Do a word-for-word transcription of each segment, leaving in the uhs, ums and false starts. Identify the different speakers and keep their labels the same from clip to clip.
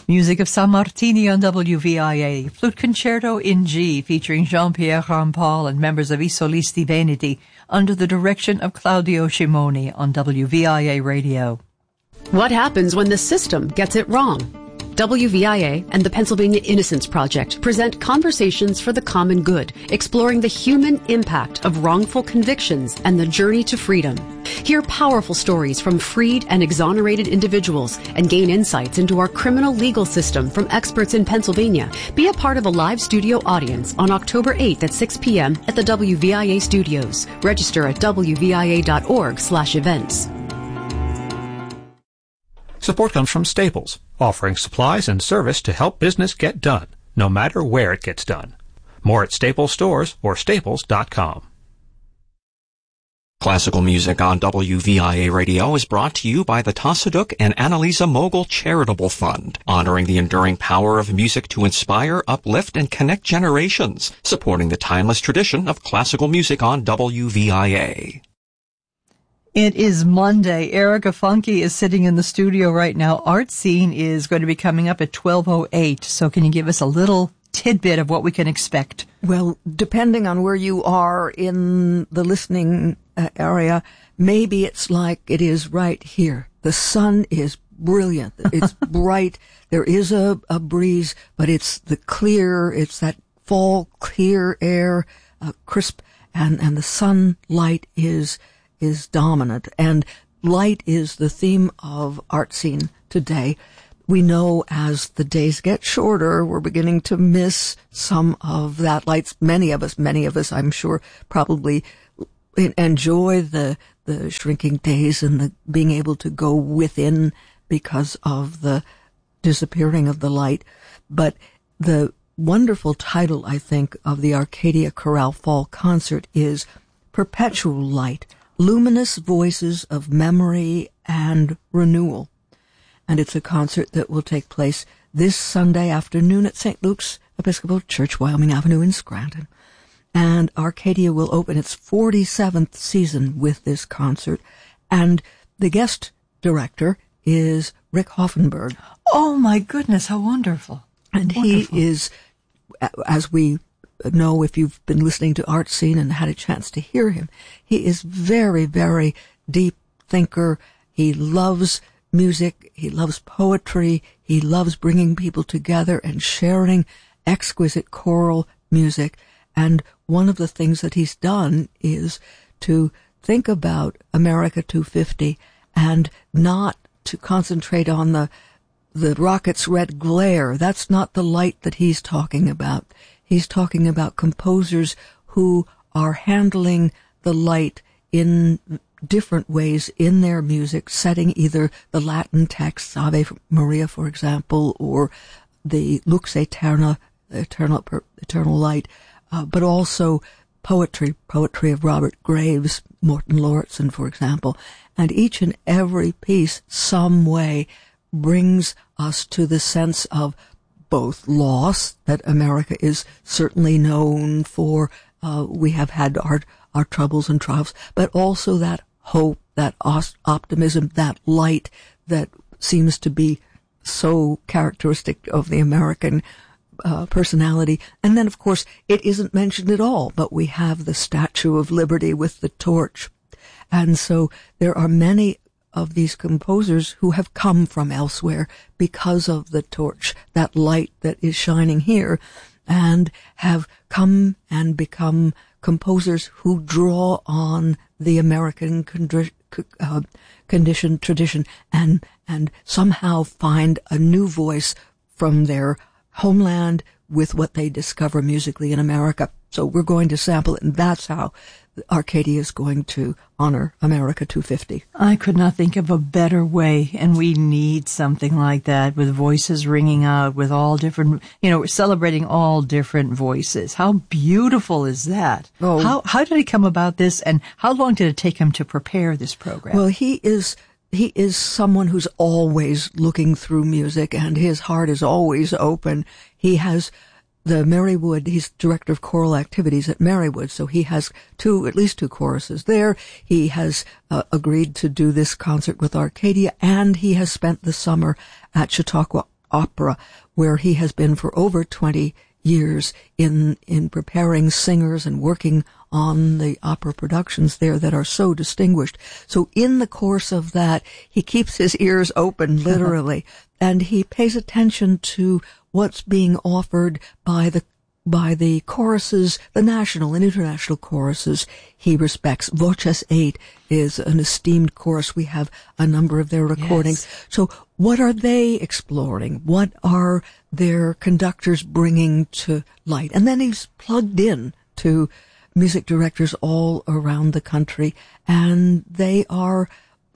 Speaker 1: Music of Sammartini on W V I A, Flute Concerto in G featuring Jean-Pierre Rampal and members of I Solisti Veneti under the direction of Claudio Cimoni on W V I A Radio.
Speaker 2: What happens when the system gets it wrong? W V I A and the Pennsylvania Innocence Project present Conversations for the Common Good, exploring the human impact of wrongful convictions and the journey to freedom. Hear powerful stories from freed and exonerated individuals and gain insights into our criminal legal system from experts in Pennsylvania. Be a part of a live studio audience on October eighth at six p.m. at the W V I A studios. Register at W V I A dot org slash events.
Speaker 3: Support comes from Staples, offering supplies and service to help business get done, no matter where it gets done. More at Staples stores or staples dot com.
Speaker 4: Classical music on W V I A Radio is brought to you by the Tassaduk and Annalisa Mogul Charitable Fund, honoring the enduring power of music to inspire, uplift, and connect generations, supporting the timeless tradition of classical music on W V I A.
Speaker 1: It is Monday. Erica Funke is sitting in the studio right now. Art Scene is going to be coming up at twelve oh eight. So can you give us a little tidbit of what we can expect?
Speaker 5: Well, depending on where you are in the listening uh, area, maybe it's like it is right here. The sun is brilliant. It's bright. There is a, a breeze, but it's the clear, it's that fall clear air, uh, crisp, and, and the sunlight is is dominant, and light is the theme of Art Scene today. We know as the days get shorter, we're beginning to miss some of that light. Many of us, many of us, I'm sure, probably enjoy the the shrinking days and the being able to go within because of the disappearing of the light. But the wonderful title, I think, of the Arcadia Chorale Fall Concert is Perpetual Light, Luminous Voices of Memory and Renewal. And it's a concert that will take place this Sunday afternoon at Saint Luke's Episcopal Church, Wyoming Avenue in Scranton. And Arcadia will open its forty-seventh season with this concert. And the guest director is Rick Hoffenberg.
Speaker 1: Oh, my goodness, how wonderful.
Speaker 5: And wonderful. He is, as we know if you've been listening to Art Scene and had a chance to hear him, he is very, very deep thinker. He loves music. He loves poetry. He loves bringing people together and sharing exquisite choral music. And one of the things that he's done is to think about America two fifty and not to concentrate on the the rocket's red glare. That's not the light that he's talking about. He's talking about composers who are handling the light in different ways in their music, setting either the Latin texts, Ave Maria, for example, or the Lux Aeterna, eternal, eternal light, uh, but also poetry, poetry of Robert Graves, Morton Lauritsen, for example. And each and every piece, some way, brings us to the sense of both loss, that America is certainly known for. Uh, we have had our, our troubles and triumphs, but also that hope, that os- optimism, that light that seems to be so characteristic of the American uh, personality. And then, of course, it isn't mentioned at all, but we have the Statue of Liberty with the torch. And so there are many of these composers who have come from elsewhere because of the torch, that light that is shining here, and have come and become composers who draw on the American condi- uh, condition, tradition, and, and somehow find a new voice from their homeland with what they discover musically in America. So we're going to sample it, and that's how Arcadia is going to honor America two fifty.
Speaker 1: I could not think of a better way, and we need something like that, with voices ringing out, with all different, you know, we're celebrating all different voices. How beautiful is that? Oh. How how did he come about this, and how long did it take him to prepare this program?
Speaker 5: Well, he is he is someone who's always looking through music, and his heart is always open. He has the Marywood, he's director of choral activities at Marywood, so he has two, at least two choruses there. He has uh, agreed to do this concert with Arcadia, and he has spent the summer at Chautauqua Opera, where he has been for over twenty years in in preparing singers and working on the opera productions there that are so distinguished. So in the course of that, he keeps his ears open, literally, and he pays attention to what's being offered by the by the choruses, the national and international choruses he respects. Voces eight is an esteemed chorus. We have a number of their recordings. Yes. So what are they exploring? What are their conductors bringing to light? And then he's plugged in to music directors all around the country, and they are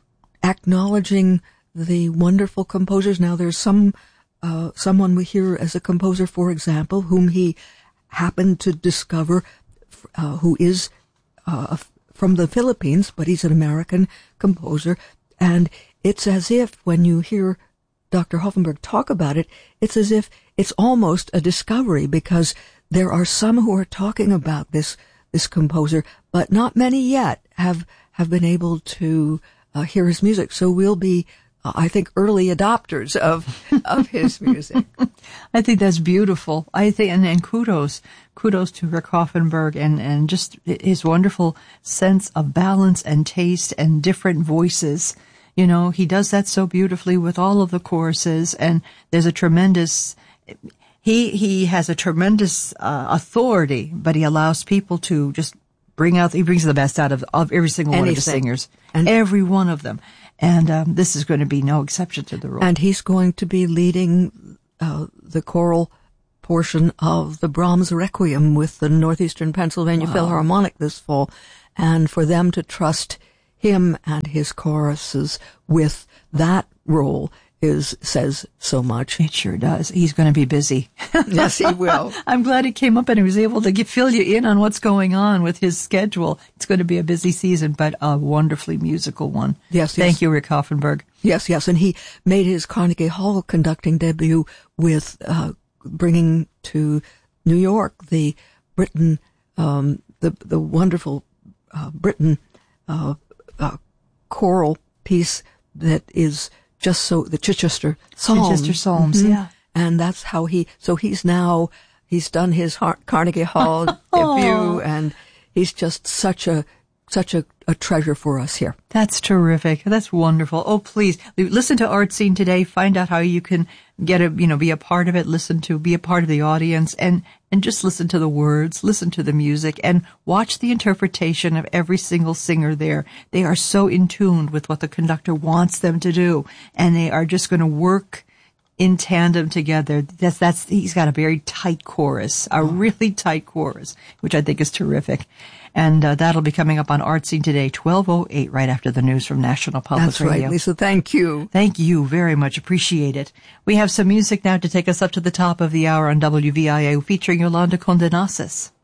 Speaker 5: acknowledging the wonderful composers. Now there's some uh, someone we hear as a composer, for example, whom he happened to discover, uh, who is uh, from the Philippines, but he's an American composer. And it's as if when you hear Doctor Hoffenberg talk about it, it's as if it's almost a discovery, because there are some who are talking about this this composer, but not many yet have have been able to uh, hear his music. So we'll be, uh, I think, early adopters of of his music.
Speaker 1: I think that's beautiful. I think, and, and kudos, kudos to Rick Hoffenberg and, and just his wonderful sense of balance and taste and different voices. You know, he does that so beautifully with all of the choruses, and there's a tremendous, he, he has a tremendous uh, authority, but he allows people to just bring out, he brings the best out of, of every single Anything. one of the singers, and every one of them. And um, this is going to be no exception to the rule.
Speaker 5: And he's going to be leading uh, the choral portion of the Brahms Requiem with the Northeastern Pennsylvania wow. Philharmonic this fall. And for them to trust him and his choruses with that role is says so much.
Speaker 1: It sure does. He's going to be busy.
Speaker 5: Yes, he will.
Speaker 1: I'm glad he came up and he was able to get, fill you in on what's going on with his schedule. It's going to be a busy season, but a wonderfully musical one.
Speaker 5: Yes,
Speaker 1: Thank
Speaker 5: yes.
Speaker 1: you, Rick Hoffenberg.
Speaker 5: Yes, yes. And he made his Carnegie Hall conducting debut with uh, bringing to New York the Britain, um, the the wonderful uh, Britain uh, uh, choral piece that is just so, the Chichester Psalms.
Speaker 1: Chichester Psalms,
Speaker 5: mm-hmm.
Speaker 1: yeah.
Speaker 5: And that's how he, so he's now, he's done his Har- Carnegie Hall debut, and he's just such a, such a, a treasure for us here.
Speaker 1: That's terrific. That's wonderful. Oh, please listen to Art Scene today. Find out how you can get a, you know, be a part of it, listen to, be a part of the audience, and, and just listen to the words, listen to the music, and watch the interpretation of every single singer there. They are so in tune with what the conductor wants them to do, and they are just going to work in tandem together. That's, that's, he's got a very tight chorus, a really tight chorus, which I think is terrific. And uh, that'll be coming up on Art Scene today, twelve oh eight, right after the news from National Public
Speaker 5: That's
Speaker 1: Radio.
Speaker 5: That's right, Lisa. Thank you.
Speaker 1: Thank you very much. Appreciate it. We have some music now to take us up to the top of the hour on W V I A featuring Yolanda Condenasis.